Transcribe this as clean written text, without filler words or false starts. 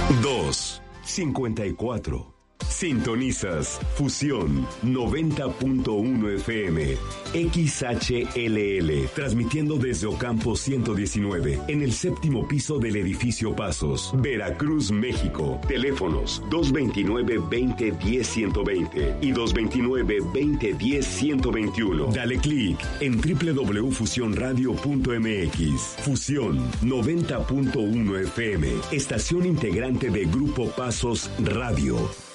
254. Sintonizas Fusión 90.1 FM, XHLL, transmitiendo desde Ocampo 119, en el séptimo piso del edificio Pasos, Veracruz, México. Teléfonos 229-2010-120 y 229-2010-121. Dale clic en www.fusionradio.mx. Fusión 90.1 FM, estación integrante de Grupo Pasos Radio.